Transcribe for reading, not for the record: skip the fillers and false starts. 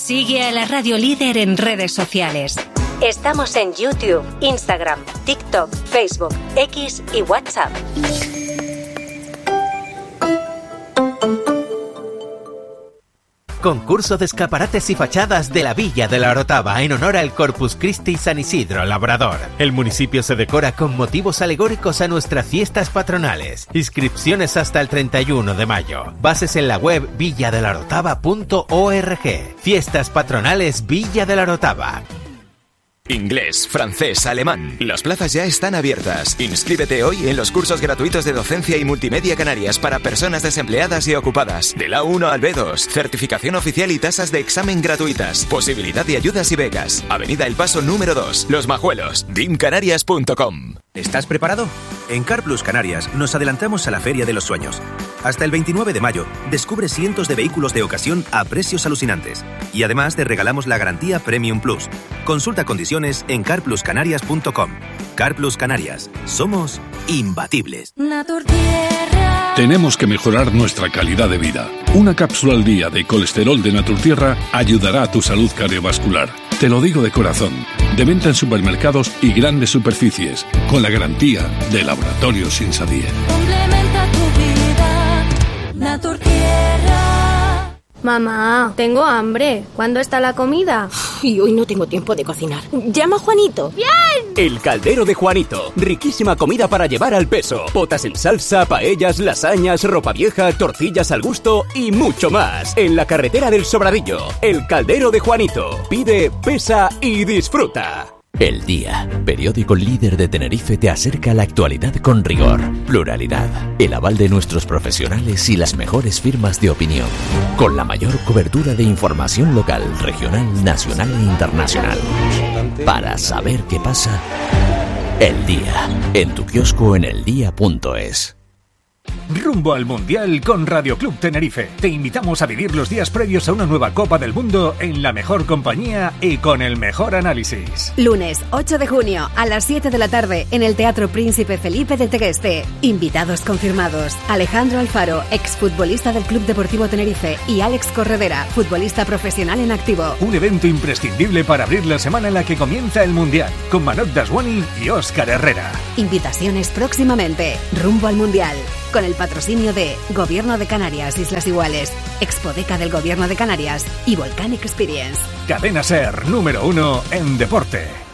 Sigue a la Radio Líder en redes sociales. Estamos en YouTube, Instagram, TikTok, Facebook, X y WhatsApp. Concurso de escaparates y fachadas de la Villa de la Orotava en honor al Corpus Christi San Isidro Labrador. El municipio se decora con motivos alegóricos a nuestras fiestas patronales. Inscripciones hasta el 31 de mayo. Bases en la web villadelarotava.org. Fiestas patronales Villa de la Orotava. Inglés, francés, alemán. Las plazas ya están abiertas. Inscríbete hoy en los cursos gratuitos de docencia y multimedia Canarias para personas desempleadas y ocupadas. De la 1 al B2. Certificación oficial y tasas de examen gratuitas. Posibilidad de ayudas y becas. Avenida El Paso número 2. Los Majuelos. dimcanarias.com. ¿Estás preparado? En CarPlus Canarias nos adelantamos a la Feria de los Sueños. Hasta el 29 de mayo, descubre cientos de vehículos de ocasión a precios alucinantes. Y además te regalamos la garantía Premium Plus. Consulta condiciones en carpluscanarias.com. CarPlus Canarias. Somos imbatibles. Tenemos que mejorar nuestra calidad de vida. Una cápsula al día de colesterol de Naturtierra ayudará a tu salud cardiovascular. Te lo digo de corazón. De venta en supermercados y grandes superficies, con la garantía de Laboratorios Insadier. Complementa tu vida, Naturtierra. Mamá, tengo hambre. ¿Cuándo está la comida? Y hoy no tengo tiempo de cocinar. Llama a Juanito. ¡Bien! El Caldero de Juanito. Riquísima comida para llevar al peso. Potas en salsa, paellas, lasañas, ropa vieja, tortillas al gusto y mucho más. En la carretera del Sobradillo. El Caldero de Juanito. Pide, pesa y disfruta. El Día, periódico líder de Tenerife, te acerca a la actualidad con rigor, pluralidad, el aval de nuestros profesionales y las mejores firmas de opinión, con la mayor cobertura de información local, regional, nacional e internacional. Para saber qué pasa, El Día, en tu kiosco en eldia.es. Rumbo al Mundial con Radio Club Tenerife. Te invitamos a vivir los días previos a una nueva Copa del Mundo en la mejor compañía y con el mejor análisis. Lunes 8 de junio a las 7 de la tarde en el Teatro Príncipe Felipe de Tegueste. Invitados confirmados: Alejandro Alfaro, exfutbolista del Club Deportivo Tenerife, y Alex Corredera, futbolista profesional en activo. Un evento imprescindible para abrir la semana en la que comienza el Mundial, con Manot Daswani y Óscar Herrera. Invitaciones próximamente. Rumbo al Mundial, con el patrocinio de Gobierno de Canarias, Islas Iguales, Expodeca del Gobierno de Canarias y Volcanic Experience. Cadena SER, número 1 en deporte.